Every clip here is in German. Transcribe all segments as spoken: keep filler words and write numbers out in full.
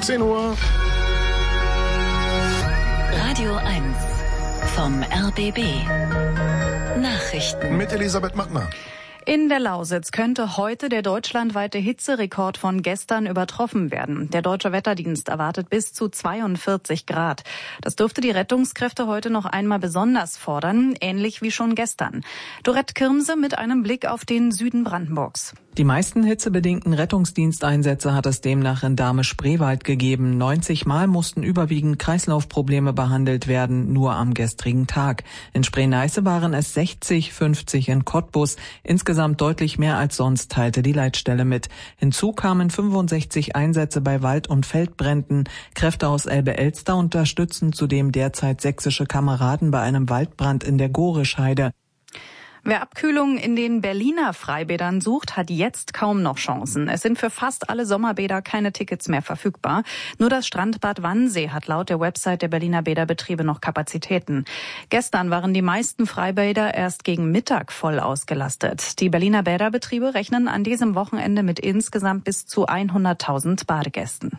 zehn Uhr. Radio eins vom R B B. Nachrichten Mit Elisabeth Mattner. In der Lausitz könnte heute der deutschlandweite Hitzerekord von gestern übertroffen werden. Der Deutsche Wetterdienst erwartet bis zu zweiundvierzig Grad. Das dürfte die Rettungskräfte heute noch einmal besonders fordern, ähnlich wie schon gestern. Dorette Kirmse mit einem Blick auf den Süden Brandenburgs. Die meisten hitzebedingten Rettungsdiensteinsätze hat es demnach in Dahme-Spreewald gegeben. neunzig Mal mussten überwiegend Kreislaufprobleme behandelt werden, nur am gestrigen Tag. In Spree-Neiße waren es sechzig, fünfzig in Cottbus. Insgesamt deutlich mehr als sonst, teilte die Leitstelle mit. Hinzu kamen fünfundsechzig Einsätze bei Wald- und Feldbränden. Kräfte aus Elbe-Elster unterstützen zudem derzeit sächsische Kameraden bei einem Waldbrand in der Gorischheide. Wer Abkühlung in den Berliner Freibädern sucht, hat jetzt kaum noch Chancen. Es sind für fast alle Sommerbäder keine Tickets mehr verfügbar. Nur das Strandbad Wannsee hat laut der Website der Berliner Bäderbetriebe noch Kapazitäten. Gestern waren die meisten Freibäder erst gegen Mittag voll ausgelastet. Die Berliner Bäderbetriebe rechnen an diesem Wochenende mit insgesamt bis zu hunderttausend Badegästen.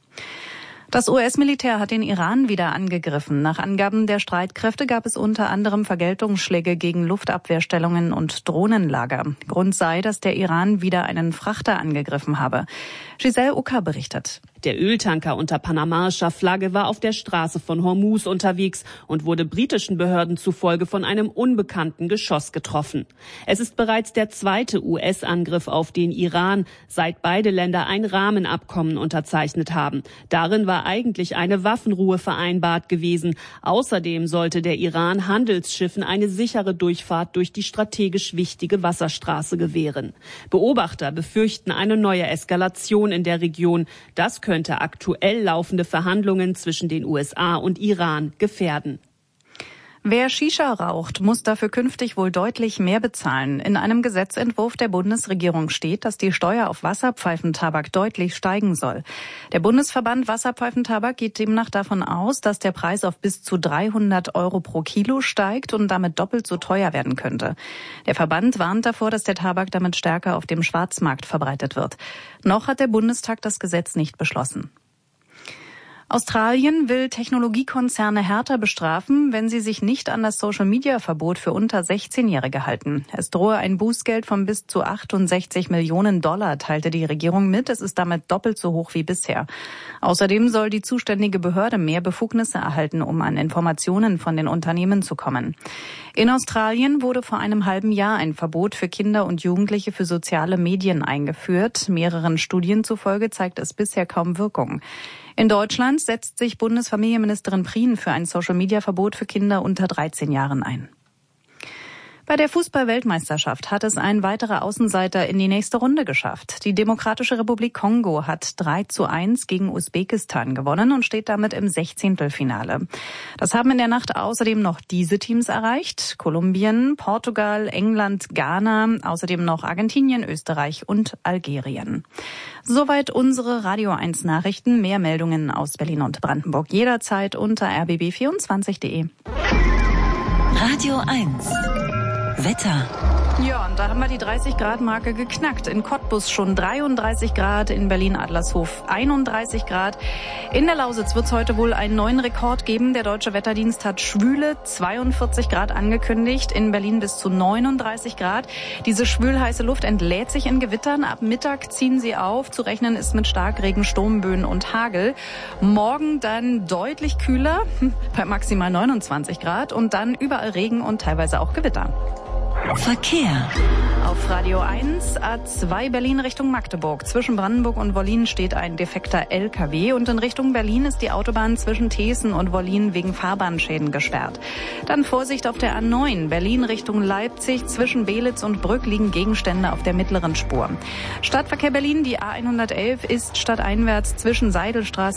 Das U S-Militär hat den Iran wieder angegriffen. Nach Angaben der Streitkräfte gab es unter anderem Vergeltungsschläge gegen Luftabwehrstellungen und Drohnenlager. Grund sei, dass der Iran wieder einen Frachter angegriffen habe. Giselle Ucker berichtet. Der Öltanker unter panamaischer Flagge war auf der Straße von Hormuz unterwegs und wurde britischen Behörden zufolge von einem unbekannten Geschoss getroffen. Es ist bereits der zweite U S-Angriff auf den Iran, seit beide Länder ein Rahmenabkommen unterzeichnet haben. Darin war eigentlich eine Waffenruhe vereinbart gewesen. Außerdem sollte der Iran Handelsschiffen eine sichere Durchfahrt durch die strategisch wichtige Wasserstraße gewähren. Beobachter befürchten eine neue Eskalation in der Region. Das könnte könnte aktuell laufende Verhandlungen zwischen den U S A und Iran gefährden. Wer Shisha raucht, muss dafür künftig wohl deutlich mehr bezahlen. In einem Gesetzentwurf der Bundesregierung steht, dass die Steuer auf Wasserpfeifentabak deutlich steigen soll. Der Bundesverband Wasserpfeifentabak geht demnach davon aus, dass der Preis auf bis zu dreihundert Euro pro Kilo steigt und damit doppelt so teuer werden könnte. Der Verband warnt davor, dass der Tabak damit stärker auf dem Schwarzmarkt verbreitet wird. Noch hat der Bundestag das Gesetz nicht beschlossen. Australien will Technologiekonzerne härter bestrafen, wenn sie sich nicht an das Social-Media-Verbot für unter sechzehnjährige halten. Es drohe ein Bußgeld von bis zu achtundsechzig Millionen Dollar, teilte die Regierung mit. Es ist damit doppelt so hoch wie bisher. Außerdem soll die zuständige Behörde mehr Befugnisse erhalten, um an Informationen von den Unternehmen zu kommen. In Australien wurde vor einem halben Jahr ein Verbot für Kinder und Jugendliche für soziale Medien eingeführt. Mehreren Studien zufolge zeigt es bisher kaum Wirkung. In Deutschland setzt sich Bundesfamilienministerin Prien für ein Social-Media-Verbot für Kinder unter dreizehn Jahren ein. Bei der Fußball-Weltmeisterschaft hat es ein weiterer Außenseiter in die nächste Runde geschafft. Die Demokratische Republik Kongo hat drei zu eins gegen Usbekistan gewonnen und steht damit im Sechzehntelfinale. Das haben in der Nacht außerdem noch diese Teams erreicht: Kolumbien, Portugal, England, Ghana, außerdem noch Argentinien, Österreich und Algerien. Soweit unsere Radio eins Nachrichten. Mehr Meldungen aus Berlin und Brandenburg jederzeit unter r b b vierundzwanzig punkt de. Radio eins Wetter. Ja, und da haben wir die dreißig Grad Marke geknackt. In Cottbus schon dreiunddreißig Grad, in Berlin-Adlershof einunddreißig Grad. In der Lausitz wird es heute wohl einen neuen Rekord geben. Der Deutsche Wetterdienst hat schwüle zweiundvierzig Grad angekündigt, in Berlin bis zu neununddreißig Grad. Diese schwülheiße Luft entlädt sich in Gewittern. Ab Mittag ziehen sie auf. Zu rechnen ist mit Starkregen, Sturmböen und Hagel. Morgen dann deutlich kühler, bei maximal neunundzwanzig Grad. Und dann überall Regen und teilweise auch Gewitter. Verkehr. Auf Radio eins, A zwei Berlin Richtung Magdeburg. Zwischen Brandenburg und Wollin steht ein defekter L K W und in Richtung Berlin ist die Autobahn zwischen Thesen und Wollin wegen Fahrbahnschäden gesperrt. Dann Vorsicht auf der A neun, Berlin Richtung Leipzig. Zwischen Belitz und Brück liegen Gegenstände auf der mittleren Spur. Stadtverkehr Berlin, die A hundertelf ist stadteinwärts zwischen Seidelstraße